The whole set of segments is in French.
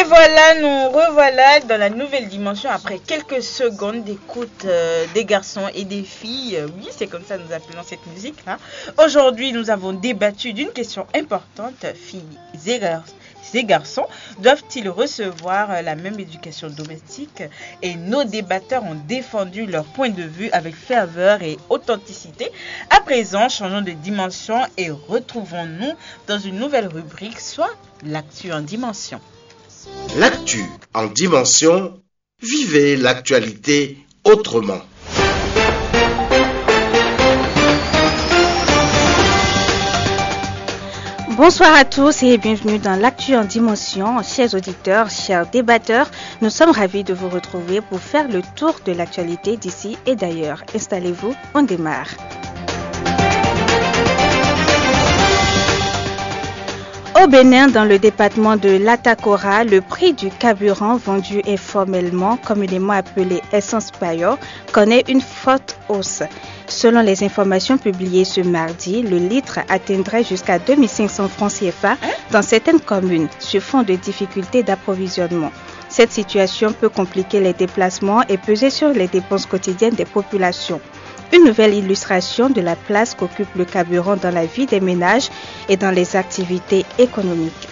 voilà, nous revoilà dans la nouvelle dimension après quelques secondes d'écoute des garçons et des filles. Oui, c'est comme ça que nous appelons cette musique-là. Aujourd'hui, nous avons débattu d'une question importante. Filles et garçons doivent-ils recevoir la même éducation domestique? Et nos débatteurs ont défendu leur point de vue avec ferveur et authenticité. À présent, changeons de dimension et retrouvons-nous dans une nouvelle rubrique, soit l'actu en dimension. L'actu en dimension, vivez l'actualité autrement. Bonsoir à tous et bienvenue dans l'actu en dimension. Chers auditeurs, chers débatteurs, nous sommes ravis de vous retrouver pour faire le tour de l'actualité d'ici et d'ailleurs. Installez-vous, on démarre. Au Bénin, dans le département de l'Atakora, le prix du carburant vendu informellement, communément appelé essence paillot, connaît une forte hausse. Selon les informations publiées ce mardi, le litre atteindrait jusqu'à 2500 francs CFA dans certaines communes, sur fond de difficultés d'approvisionnement. Cette situation peut compliquer les déplacements et peser sur les dépenses quotidiennes des populations. Une nouvelle illustration de la place qu'occupe le carburant dans la vie des ménages et dans les activités économiques.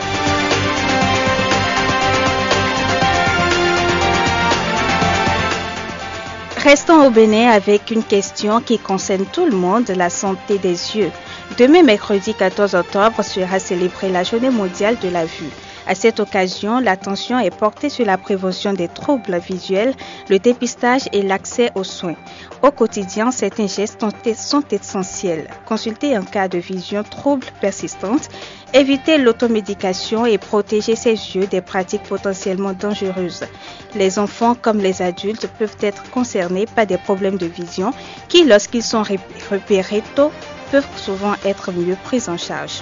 Restons au Bénin avec une question qui concerne tout le monde, la santé des yeux. Demain, mercredi 14 octobre, sera célébrée la Journée mondiale de la vue. À cette occasion, l'attention est portée sur la prévention des troubles visuels, le dépistage et l'accès aux soins. Au quotidien, certains gestes sont essentiels. Consulter en cas de vision trouble persistante, éviter l'automédication et protéger ses yeux des pratiques potentiellement dangereuses. Les enfants comme les adultes peuvent être concernés par des problèmes de vision qui, lorsqu'ils sont repérés tôt, peuvent souvent être mieux pris en charge.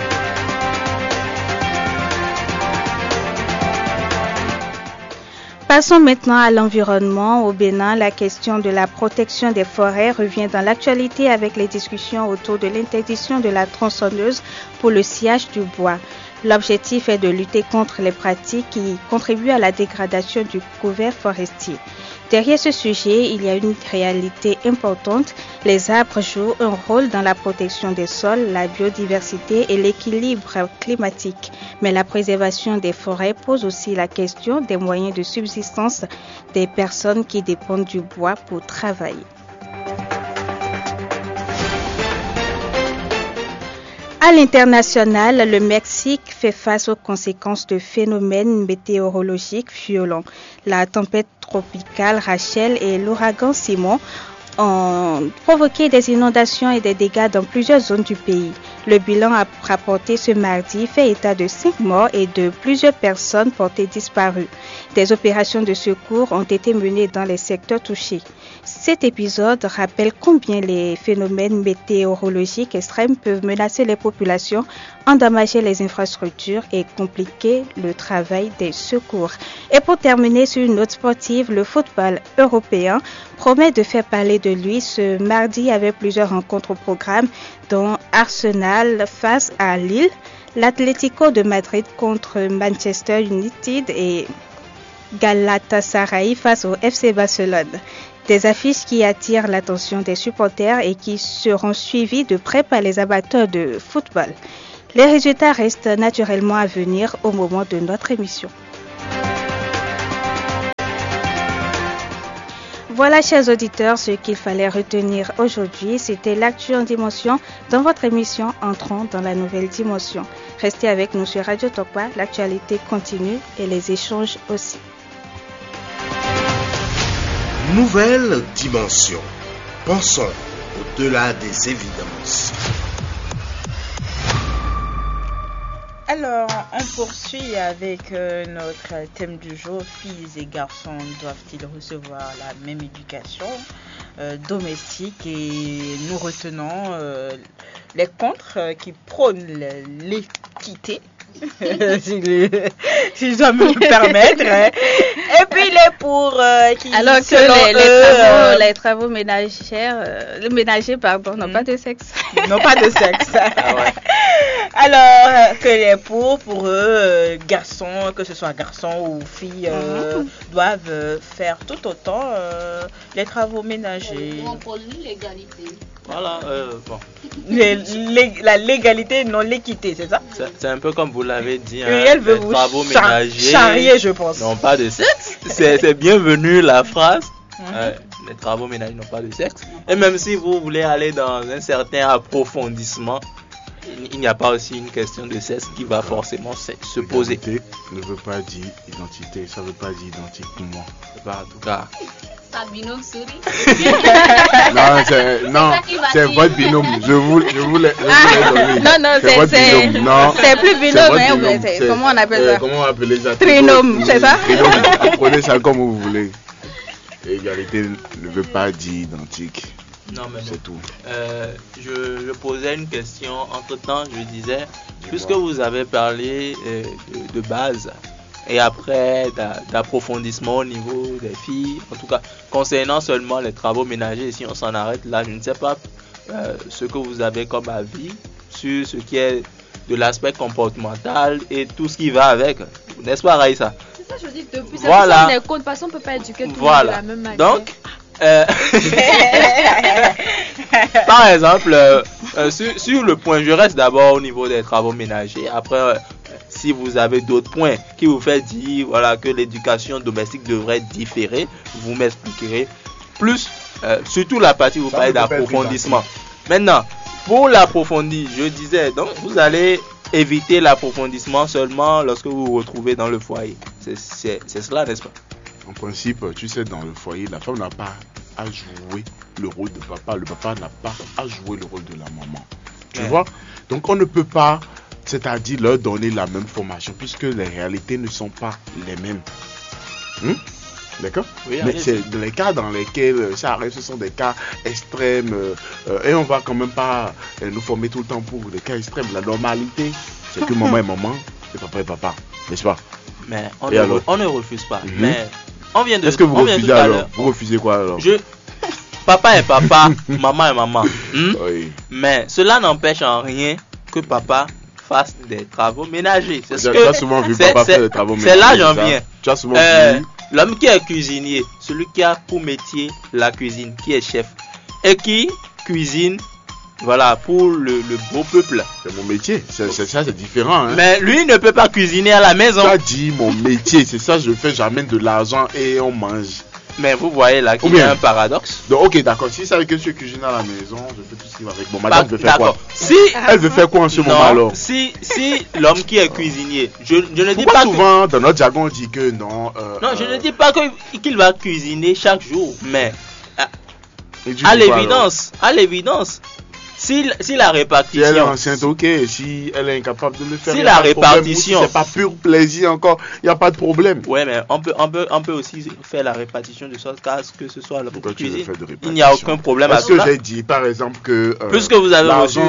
Passons maintenant à l'environnement. Au Bénin, la question de la protection des forêts revient dans l'actualité avec les discussions autour de l'interdiction de la tronçonneuse pour le sciage du bois. L'objectif est de lutter contre les pratiques qui contribuent à la dégradation du couvert forestier. Derrière ce sujet, il y a une réalité importante. Les arbres jouent un rôle dans la protection des sols, la biodiversité et l'équilibre climatique. Mais la préservation des forêts pose aussi la question des moyens de subsistance des personnes qui dépendent du bois pour travailler. À l'international, le Mexique fait face aux conséquences de phénomènes météorologiques violents. La tempête tropicale Rachel et l'ouragan Simon ont provoqué des inondations et des dégâts dans plusieurs zones du pays. Le bilan rapporté ce mardi fait état de 5 morts et de plusieurs personnes portées disparues. Des opérations de secours ont été menées dans les secteurs touchés. Cet épisode rappelle combien les phénomènes météorologiques extrêmes peuvent menacer les populations, endommager les infrastructures et compliquer le travail des secours. Et pour terminer sur une note sportive, le football européen promet de faire parler de lui ce mardi avec plusieurs rencontres au programme, dont Arsenal face à Lille, l'Atlético de Madrid contre Manchester United et Galatasaray face au FC Barcelone. Des affiches qui attirent l'attention des supporters et qui seront suivies de près par les amateurs de football. Les résultats restent naturellement à venir au moment de notre émission. Voilà, chers auditeurs, ce qu'il fallait retenir aujourd'hui. C'était l'actu en dimension dans votre émission Entrons dans la nouvelle dimension. Restez avec nous sur Radio Tokwa, l'actualité continue et les échanges aussi. Nouvelle dimension. Pensons au-delà des évidences. Alors, on poursuit avec notre thème du jour. Filles et garçons doivent-ils recevoir la même éducation domestique? Et nous retenons les contres qui prônent l'équité, si je dois me le permettre. Et puis les pour qui, alors que selon les travaux ménagers, n'ont pas de sexe. N'ont pas de sexe. Ah ouais. Alors que les pour eux, garçons, que ce soit garçons ou filles, doivent faire tout autant les travaux ménagers. On pose l'égalité. Voilà, bon. La légalité, non l'équité, c'est ça? C'est un peu comme vous l'avez dit. Uriel veut les vous travaux ménagers charrier, je pense. n'ont pas de sexe. C'est bienvenu la phrase. Les travaux ménagers n'ont pas de sexe. Et même si vous voulez aller dans un certain approfondissement, il n'y a pas aussi une question de sexe qui va forcément se poser. Égalité ne veut pas dire identité, ça ne veut pas dire identique pour moi. Bah, en tout cas. Ta binôme sourit. Non, c'est votre binôme. Je vous l'ai donné. Non, c'est votre binôme. Non, c'est plus binôme, hein, binôme. comment on appelle ça? Comment on appelle ça? Trinôme, c'est ça? Trinôme, prenez ça comme vous voulez. Égalité ne veut pas dire identique. Non, mais c'est tout. Je posais une question. Entre-temps, je disais, puisque vous avez parlé de base et après d'approfondissement au niveau des filles, en tout cas, concernant seulement les travaux ménagers, si on s'en arrête là, je ne sais pas ce que vous avez comme avis sur ce qui est de l'aspect comportemental et tout ce qui va avec. N'est-ce pas, Raïssa? C'est ça, je dis depuis voilà. Ça, les comptes, parce qu'on ne peut pas éduquer tout le monde de la même manière. Donc, par exemple, sur le point, je reste d'abord au niveau des travaux ménagers. Après, si vous avez d'autres points qui vous fait dire voilà, que l'éducation domestique devrait différer, vous m'expliquerez. Plus, surtout la partie où vous parlez d'approfondissement. Maintenant, pour l'approfondir, je disais, donc vous allez éviter l'approfondissement seulement lorsque vous vous retrouvez dans le foyer. C'est cela, n'est-ce pas? En principe, tu sais, dans le foyer, la femme n'a pas à jouer le rôle de papa. Le papa n'a pas à jouer le rôle de la maman. Tu vois? Donc, on ne peut pas, c'est-à-dire leur donner la même formation, puisque les réalités ne sont pas les mêmes. D'accord? Oui, mais c'est les cas dans lesquels ça arrive, ce sont des cas extrêmes. Et on va quand même pas nous former tout le temps pour des cas extrêmes. La normalité, c'est que maman est maman, et papa est papa. N'est-ce pas? Mais on ne refuse pas. Mais on vient de. Est-ce que vous refusez alors? Vous refusez quoi alors? Papa est papa, maman est maman. Oui. Mais cela n'empêche en rien que papa fasse des travaux ménagers. C'est ce tu as souvent vu papa faire des travaux ménagers. C'est là j'en viens. Tu as souvent vu. L'homme qui est cuisinier, celui qui a pour métier la cuisine, qui est chef, et qui cuisine, voilà, pour le beau peuple. C'est mon métier, c'est différent. Hein. Mais lui ne peut pas cuisiner à la maison. Tu as dit mon métier, c'est ça, je fais, j'amène de l'argent et on mange. Mais vous voyez là qu'il y a un paradoxe. Donc, ok, d'accord. Si c'est que je cuisine à la maison, je fais tout ce qui va avec. Bon, madame veut faire quoi? Si elle veut faire quoi en ce moment alors? Si l'homme qui est cuisinier, je ne dis pas souvent dans notre jargon on dit que non. Non, je ne dis pas qu'il va cuisiner chaque jour, mais à l'évidence. Si la répartition. Si elle est enceinte, ok. Si elle est incapable de le faire. Si la répartition. C'est pas pur plaisir encore. Il n'y a pas de problème. Ouais, mais on peut aussi faire la répartition de sorte qu'à ce que ce soit la cuisine. Il n'y a aucun problème à ça. Parce que j'ai dit, par exemple, que. Puisque vous avez reçu.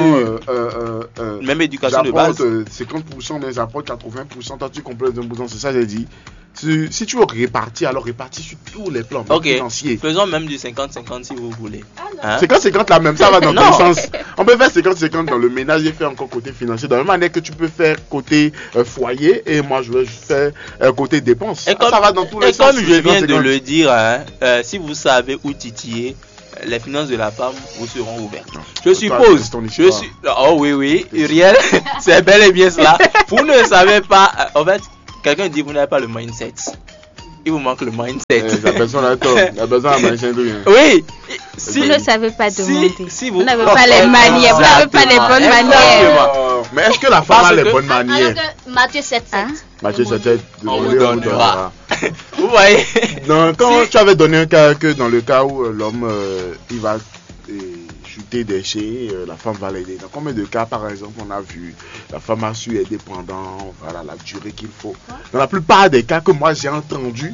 Même éducation de base. 50%, mais j'apporte 80%. Toi, tu complètes 1%. C'est ça, j'ai dit. Si tu veux répartir, alors répartis sur tous les plans financiers. Faisons même du 50-50 si vous voulez. 50-50 la même, ça va dans le sens. On peut faire 50-50 dans le ménage et faire encore côté financier. De la même manière que tu peux faire côté foyer et moi je vais faire côté dépenses. Ça va dans tous les sens. Et comme je viens de le dire, si vous savez où titiller, les finances de la femme vous seront ouvertes. Je suppose. Oh oui, Uriel, c'est bel et bien cela. Vous ne savez pas. En fait, quelqu'un dit vous n'avez pas le mindset. Il vous manque le mindset. La personne a tort. La personne a un mindset. Oui. Si vous ne savez pas demander. Si vous n'avez pas les manières. Vous n'avez pas les bonnes manières. Mais est-ce que la femme a les bonnes manières? Matthieu 7,7. Matthieu 7,7. On vous donnera. Vous voyez? Non, quand tu avais donné un cas que dans le cas où l'homme il va chuter des déchets, la femme va l'aider. Dans combien de cas, par exemple, on a vu la femme a su aider pendant la durée qu'il faut. Dans la plupart des cas que moi j'ai entendu,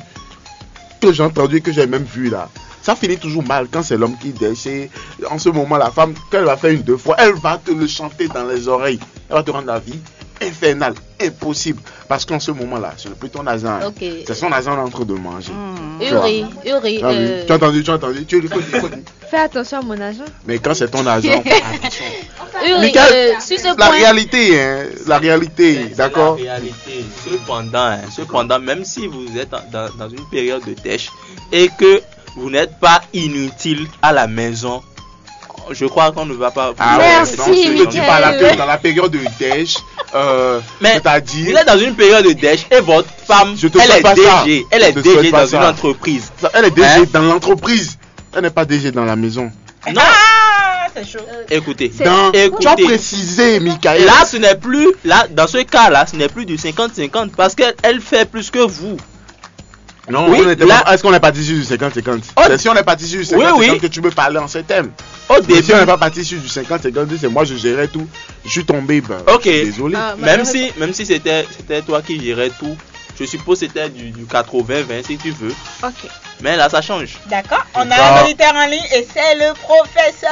et que j'ai même vu là, ça finit toujours mal quand c'est l'homme qui déchire. En ce moment, la femme, quand elle va faire 1-2 fois, elle va te le chanter dans les oreilles. Elle va te rendre la vie infernal, impossible. Parce qu'en ce moment-là, ce n'est plus ton argent. Ok. C'est son argent en train de manger. Uri. Tu as entendu. Tu faut dire. Fais attention à mon argent. Mais quand c'est ton argent, attention. Uri, Michael, sur ce la point. réalité, d'accord. La réalité. Cependant, même si vous êtes dans une période de dèche et que vous n'êtes pas inutile à la maison, je crois qu'on ne va pas. Merci, non, tu parles Michael. dans la période de dèche, Mais c'est-à-dire. vous êtes dans une période de dèche et votre femme, Je te elle souhaite est pas ça. DG. Elle est Je te souhaite DG pas dans ça. une entreprise. Elle est DG Hein? dans l'entreprise. Elle n'est pas DG dans la maison. Non, C'est chaud. écoutez. Tu as Écoutez. précisé, Michael. Là, ce n'est plus, dans ce cas-là, ce n'est plus du 50-50 parce qu'elle fait plus que vous. Non, Oui, est-ce qu'on n'est pas issu du 50-50? Oh. C'est si on n'est pas issu du 50-50 Oui. que tu peux parler en ces thèmes. Au Mais début, si on n'est pas parti issu du 50-50, c'est moi je gérais tout. Je suis tombé, ben, Ok. je suis désolé. même si c'était toi qui gérais tout, je suppose que c'était du 80-20 si tu veux. Ok. Mais là, ça change. D'accord. On a D'accord. un auditeur en ligne et c'est le professeur.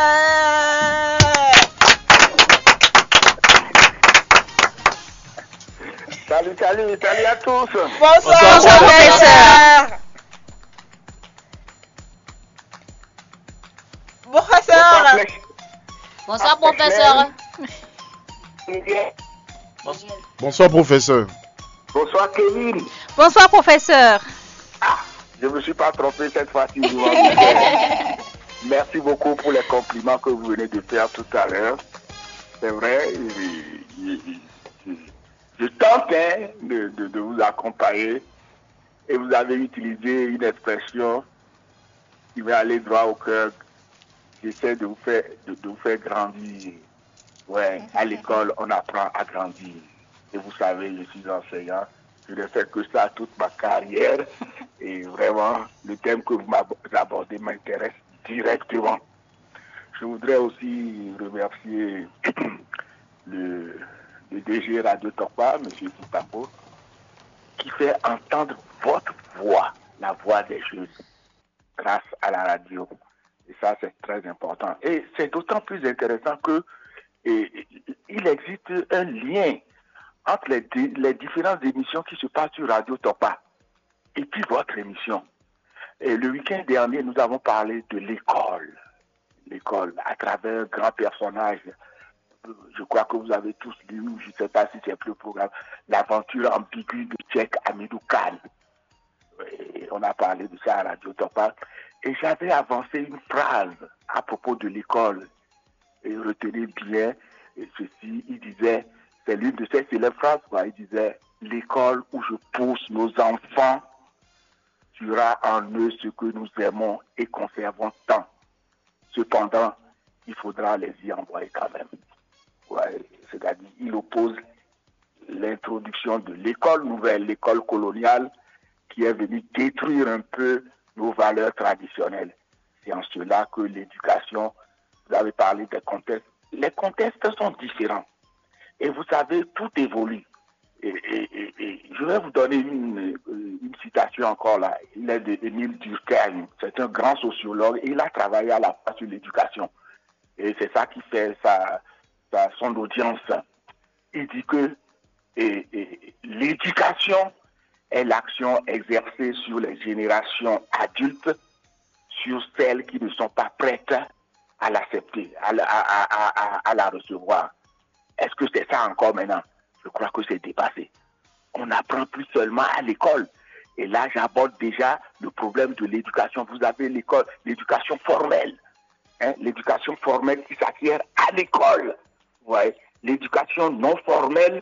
Salut à tous. Bonsoir, professeur. Professeur. Bonsoir, professeur. Bonsoir, professeur. Bonsoir Kevin. Bonsoir, professeur. Je ne me suis pas trompé cette fois-ci. Merci beaucoup pour les compliments que vous venez de faire tout à l'heure. C'est vrai, je tentais de vous accompagner et vous avez utilisé une expression qui va aller droit au cœur. J'essaie de vous faire grandir. Ouais, à l'école, on apprend à grandir. Et vous savez, je suis enseignant. Je ne fais que ça toute ma carrière. Et vraiment, le thème que vous abordez m'intéresse directement. Je voudrais aussi remercier le DG Radio Tokpa, M. Kitapo, qui fait entendre votre voix, la voix des jeunes, grâce à la radio. Et ça, c'est très important. Et c'est d'autant plus intéressant que il existe un lien entre les différentes émissions qui se passent sur Radio Topa et puis votre émission. Et le week-end dernier, nous avons parlé de l'école. L'école, à travers un grand personnage. Je crois que vous avez tous lu, je ne sais pas si c'est plus le programme, l'aventure ambiguë de Cheikh Hamidou Khan. Et on a parlé de ça à Radio Topa. Et j'avais avancé une phrase à propos de l'école. Et retenez bien ceci, il disait, c'est l'une de ses célèbres phrases, quoi. Il disait, l'école où je pousse nos enfants tuera en eux ce que nous aimons et conservons tant. Cependant, il faudra les y envoyer quand même. Ouais, c'est-à-dire, il oppose l'introduction de l'école nouvelle, l'école coloniale, qui est venue détruire un peu nos valeurs traditionnelles. C'est en cela que l'éducation, vous avez parlé des contextes, les contextes sont différents. Et vous savez, tout évolue. Et je vais vous donner une citation encore là. Il est de Émile Durkheim. C'est un grand sociologue et il a travaillé à la fois sur l'éducation. Et c'est ça qui fait son audience. Il dit que l'éducation est l'action exercée sur les générations adultes, sur celles qui ne sont pas prêtes à l'accepter, à la recevoir. Est-ce que c'est ça encore maintenant? Je crois que c'est dépassé. On n'apprend plus seulement à l'école. Et là, j'aborde déjà le problème de l'éducation. Vous avez l'école, l'éducation formelle. Hein? L'éducation formelle qui s'acquiert à l'école. Ouais. L'éducation non formelle,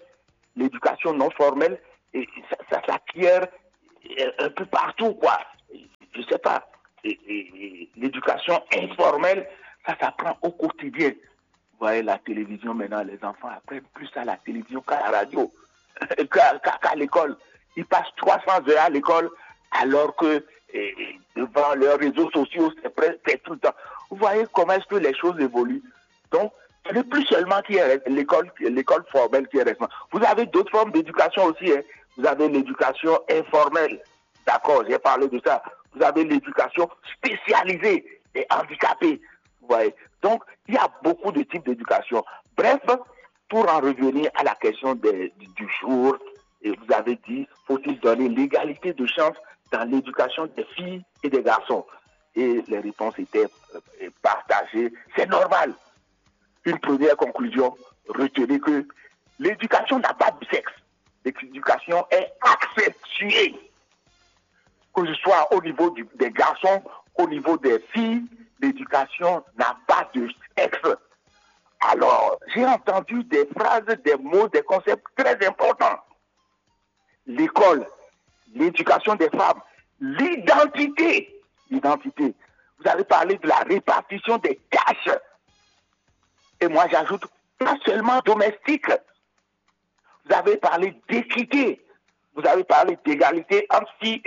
et ça s'acquiert un peu partout, quoi. Je sais pas. Et l'éducation informelle, ça s'apprend au quotidien. Vous voyez, la télévision, maintenant, les enfants apprennent plus à la télévision qu'à la radio, qu'à l'école. Ils passent 300 heures à l'école, alors que devant leurs réseaux sociaux, c'est tout le temps. Vous voyez comment est-ce que les choses évoluent. Donc, ce n'est plus seulement l'école formelle qui est responsable. Vous avez d'autres formes d'éducation aussi. Hein. Vous avez l'éducation informelle. D'accord, j'ai parlé de ça. Vous avez l'éducation spécialisée et handicapée. Vous voyez. Donc, il y a beaucoup de types d'éducation. Bref, pour en revenir à la question du jour, et vous avez dit, faut-il donner l'égalité de chance dans l'éducation des filles et des garçons? Et les réponses étaient partagées. C'est normal. Une première conclusion, retenez que l'éducation n'a pas de sexe. L'éducation est accentuée. Que ce soit au niveau des garçons, au niveau des filles, l'éducation n'a pas de sexe. Alors, j'ai entendu des phrases, des mots, des concepts très importants. L'école, l'éducation des femmes, l'identité. L'identité. Vous avez parlé de la répartition des tâches. Et moi, j'ajoute pas seulement domestique. Vous avez parlé d'équité. Vous avez parlé d'égalité entre filles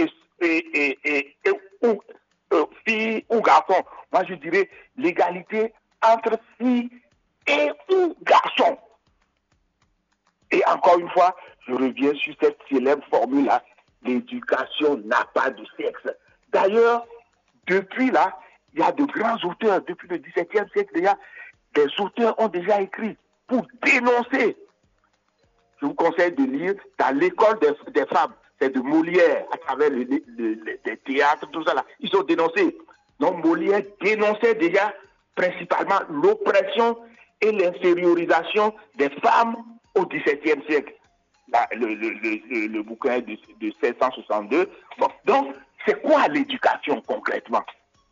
filles ou garçons. Moi, je dirais l'égalité entre filles et ou garçons. Et encore une fois, je reviens sur cette célèbre formule-là. L'éducation n'a pas de sexe. D'ailleurs, depuis là, il y a de grands auteurs. Depuis le XVIIe siècle, déjà, des auteurs ont déjà écrit pour dénoncer. Je vous conseille de lire dans l'école des femmes. C'est de Molière, à travers les théâtres, tout ça là. Ils ont dénoncé. Donc Molière dénonçait déjà principalement l'oppression et l'infériorisation des femmes au XVIIe siècle. Là, le bouquin de 1662. Bon, donc, c'est quoi l'éducation concrètement?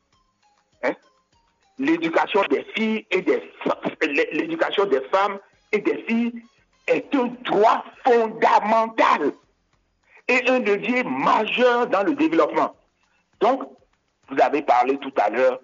L'éducation des filles et l'éducation des femmes et des filles est un droit fondamental et un levier majeur dans le développement. Donc, vous avez parlé tout à l'heure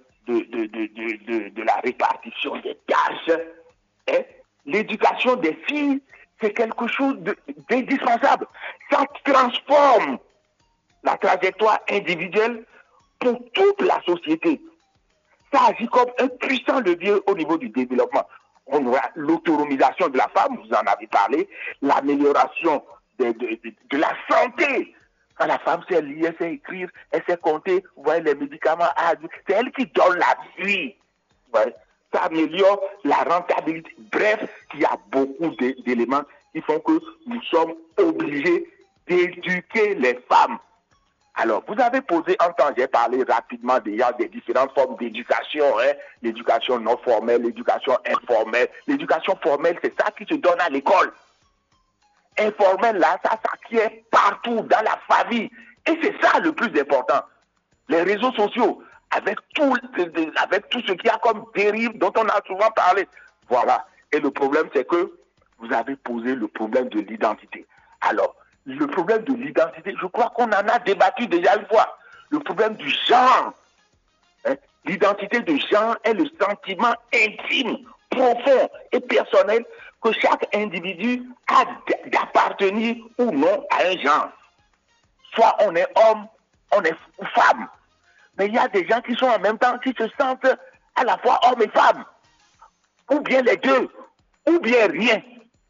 de la répartition des tâches. L'éducation des filles, c'est quelque chose d'indispensable. Ça transforme la trajectoire individuelle pour toute la société. Ça agit comme un puissant levier au niveau du développement. On aura l'autonomisation de la femme, vous en avez parlé, l'amélioration de la santé. Quand la femme sait lire, elle sait écrire, elle sait compter, vous voyez les médicaments, c'est elle qui donne la vie. Ouais. Ça améliore la rentabilité. Bref, il y a beaucoup d'éléments qui font que nous sommes obligés d'éduquer les femmes. Alors, vous avez posé un temps, j'ai parlé rapidement déjà des différentes formes d'éducation, l'éducation non formelle, l'éducation informelle. L'éducation formelle, c'est ça qui se donne à l'école. Informelle, là, ça s'acquiert partout dans la famille. Et c'est ça le plus important. Les réseaux sociaux, avec tout ce qu'il y a comme dérive dont on a souvent parlé. Voilà. Et le problème, c'est que vous avez posé le problème de l'identité. Alors, le problème de l'identité, je crois qu'on en a débattu déjà une fois. Le problème du genre. L'identité de genre est le sentiment intime, profond et personnel que chaque individu a d'appartenir ou non à un genre. Soit on est homme, on est femme. Mais il y a des gens qui sont en même temps, qui se sentent à la fois homme et femme. Ou bien les deux, ou bien rien.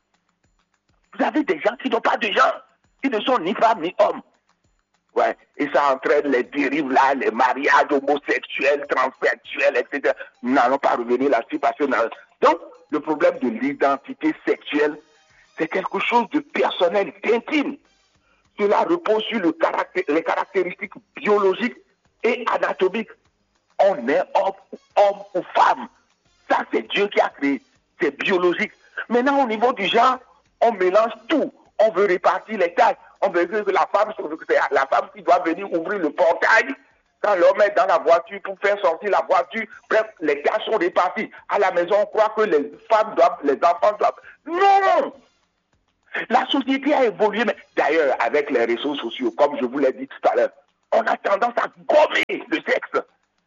Vous avez des gens qui n'ont pas de genre. Ils ne sont ni femmes ni hommes. Ouais. Et ça entraîne les dérives là, les mariages homosexuels, transsexuels, etc. Nous n'allons pas revenir là-dessus parce que... Donc, le problème de l'identité sexuelle, c'est quelque chose de personnel, d'intime. Cela repose sur les caractéristiques biologiques et anatomiques. On est homme ou femme. Ça, c'est Dieu qui a créé. C'est biologique. Maintenant, au niveau du genre, on mélange tout. On veut répartir les tâches. On veut que la femme qui doit venir ouvrir le portail. Quand l'homme est dans la voiture pour faire sortir la voiture, bref, les tâches sont réparties. À la maison, on croit que les enfants doivent. Non! La société a évolué, mais d'ailleurs, avec les réseaux sociaux, comme je vous l'ai dit tout à l'heure, on a tendance à gommer le sexe.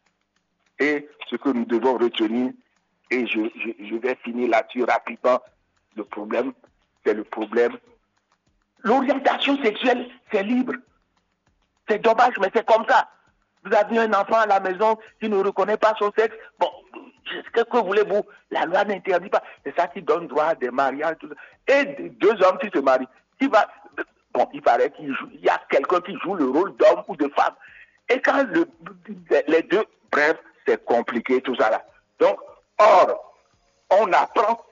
Et ce que nous devons retenir, et je vais finir là-dessus rapidement, le problème, c'est le problème. L'orientation sexuelle, c'est libre. C'est dommage, mais c'est comme ça. Vous avez un enfant à la maison qui ne reconnaît pas son sexe. Bon, qu'est-ce que voulez-vous? La loi n'interdit pas. C'est ça qui donne droit à des mariages. Tout ça. Et deux hommes qui se marient. Il paraît qu'il y a quelqu'un qui joue le rôle d'homme ou de femme. Et quand les deux, bref, c'est compliqué tout ça là. Donc, or, on apprend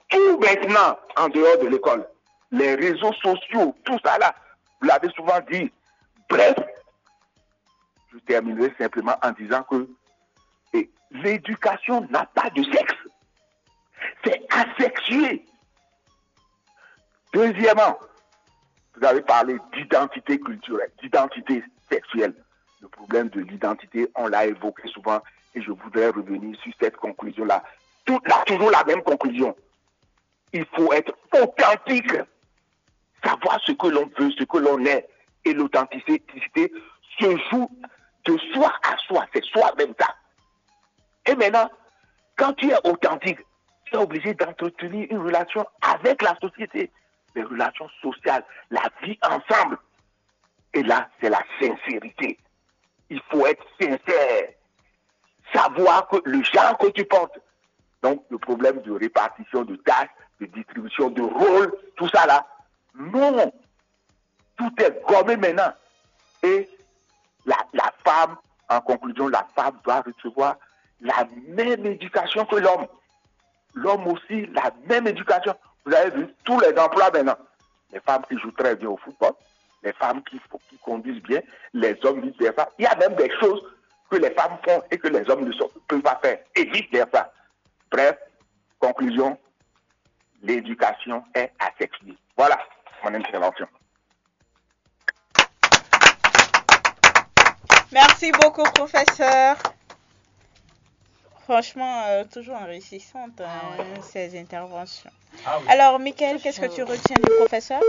tout maintenant en dehors de l'école. Les réseaux sociaux, tout ça là, vous l'avez souvent dit. Bref, je terminerai simplement en disant que l'éducation n'a pas de sexe. C'est asexué. Deuxièmement, vous avez parlé d'identité culturelle, d'identité sexuelle. Le problème de l'identité, on l'a évoqué souvent et je voudrais revenir sur cette conclusion-là. Toujours la même conclusion. Il faut être authentique, savoir ce que l'on veut, ce que l'on est. Et l'authenticité se joue de soi à soi, c'est soi-même ça. Et maintenant, quand tu es authentique, tu es obligé d'entretenir une relation avec la société, les relations sociales, la vie ensemble. Et là, c'est la sincérité. Il faut être sincère, savoir que le genre que tu portes. Donc, le problème de répartition de tâches, de distribution de rôles, tout ça là, non. Tout est gommé maintenant. Et la femme, en conclusion, la femme doit recevoir la même éducation que l'homme. L'homme aussi, la même éducation. Vous avez vu tous les emplois maintenant. Les femmes qui jouent très bien au football, les femmes qui conduisent bien, les hommes vice versa. Il y a même des choses que les femmes font et que les hommes ne peuvent pas faire. Et vice versa. Bref, conclusion, l'éducation est asexuée. Voilà mon intervention. Merci beaucoup, professeur. Franchement, toujours enrichissante ces interventions. Ah oui. Alors, Mickaël, qu'est-ce que tu retiens du professeur?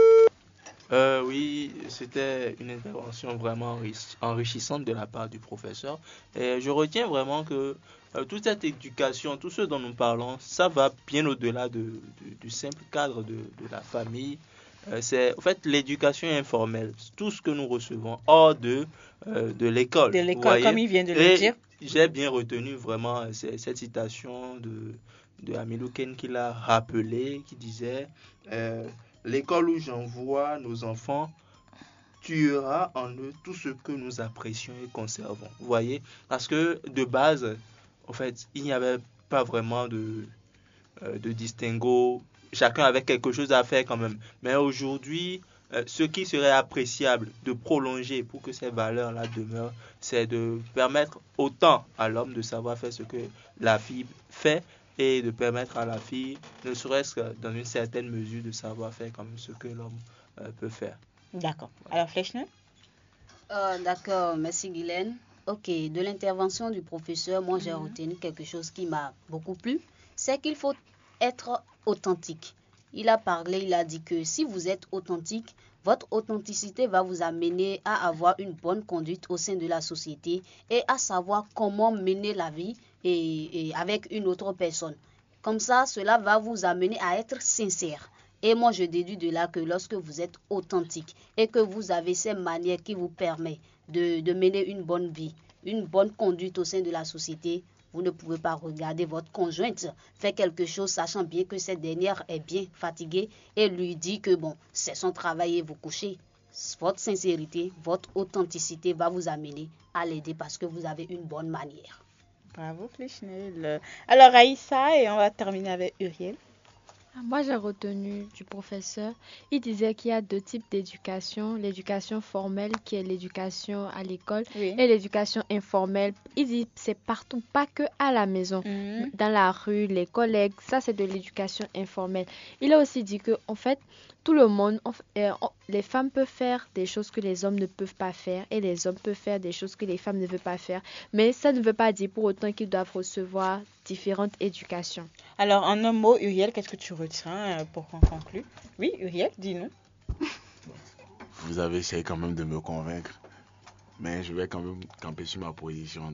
Oui, c'était une intervention vraiment enrichissante de la part du professeur. Et je retiens vraiment que toute cette éducation, tout ce dont nous parlons, ça va bien au-delà du simple cadre de la famille. C'est en fait l'éducation informelle, tout ce que nous recevons hors de l'école. De l'école, comme il vient de le dire. J'ai bien retenu vraiment cette citation de Amilou Ken qui l'a rappelé, qui disait l'école où j'envoie nos enfants tuera en eux tout ce que nous apprécions et conservons. Vous voyez, parce que de base, en fait, il n'y avait pas vraiment de distinguo. Chacun avait quelque chose à faire quand même. Mais aujourd'hui, ce qui serait appréciable de prolonger pour que ces valeurs-là demeurent, c'est de permettre autant à l'homme de savoir faire ce que la fille fait et de permettre à la fille, ne serait-ce que dans une certaine mesure, de savoir faire comme ce que l'homme peut faire. D'accord. Alors, Fleischner? D'accord, merci Guylaine. Ok, de l'intervention du professeur, moi j'ai retenu quelque chose qui m'a beaucoup plu, c'est qu'il faut être authentique. Il a parlé, il a dit que si vous êtes authentique, votre authenticité va vous amener à avoir une bonne conduite au sein de la société et à savoir comment mener la vie et avec une autre personne. Comme ça, cela va vous amener à être sincère. Et moi, je déduis de là que lorsque vous êtes authentique et que vous avez ces manières qui vous permettent de mener une bonne vie, une bonne conduite au sein de la société, vous ne pouvez pas regarder votre conjointe faire quelque chose sachant bien que cette dernière est bien fatiguée et lui dit que bon, c'est son travail et vous couchez. Votre sincérité, votre authenticité va vous amener à l'aider parce que vous avez une bonne manière. Bravo Fleischner. Alors Aïssa, et on va terminer avec Uriel. Moi, j'ai retenu du professeur, il disait qu'il y a deux types d'éducation. L'éducation formelle, qui est l'éducation à l'école, et l'éducation informelle. Il dit que c'est partout, pas que à la maison. Dans la rue, les collègues, ça c'est de l'éducation informelle. Il a aussi dit que, en fait, tout le monde, les femmes peuvent faire des choses que les hommes ne peuvent pas faire et les hommes peuvent faire des choses que les femmes ne veulent pas faire. Mais ça ne veut pas dire pour autant qu'ils doivent recevoir différentes éducations. Alors, en un mot, Uriel, qu'est-ce que tu retiens pour qu'on conclue? Oui, Uriel, dis-nous. Vous avez essayé quand même de me convaincre, mais je vais quand même camper sur ma position.